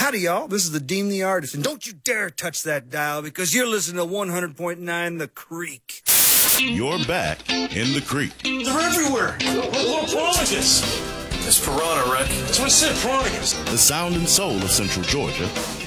Howdy, y'all. This is the Dean the Artist, and don't you dare touch that dial because you're listening to 100.9 The Creek. You're back in the creek. They're everywhere. Little piranhas. It's piranha, Rick. That's what I said, piranhas. The sound and soul of Central Georgia